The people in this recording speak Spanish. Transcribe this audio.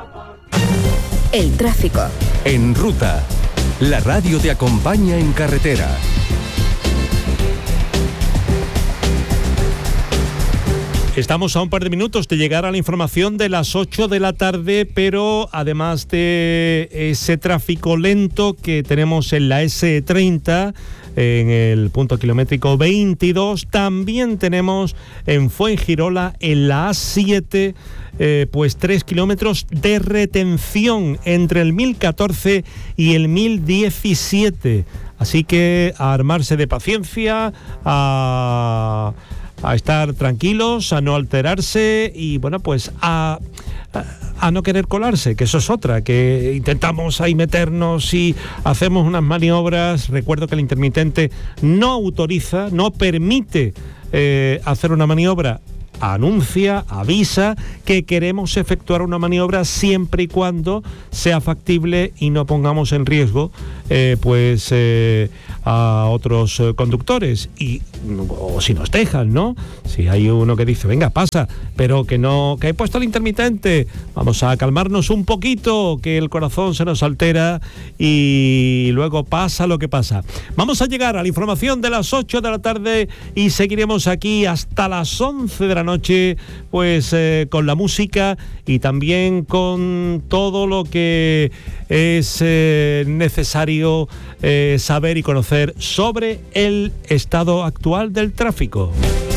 El tráfico. En ruta, la radio te acompaña en carretera. Estamos a un par de minutos de llegar a la información de las 8 de la tarde, pero además de ese tráfico lento que tenemos en la S30, en el punto kilométrico 22, también tenemos en Fuengirola, en la A7, pues 3 kilómetros de retención entre el 1014 y el 1017. Así que a armarse de paciencia, a estar tranquilos, a no alterarse y bueno, pues a no querer colarse, que eso es otra, que intentamos ahí meternos y hacemos unas maniobras. Recuerdo que el intermitente no autoriza, no permite hacer una maniobra. Anuncia, avisa que queremos efectuar una maniobra siempre y cuando sea factible y no pongamos en riesgo a otros conductores, o si nos dejan, ¿no? Si hay uno que dice, venga, pasa, pero que he puesto el intermitente, vamos a calmarnos un poquito, que el corazón se nos altera y luego pasa lo que pasa. Vamos a llegar a la información de las 8 de la tarde y seguiremos aquí hasta las 11 de la noche, pues con la música y también con todo lo que es necesario saber y conocer sobre el estado actual del tráfico.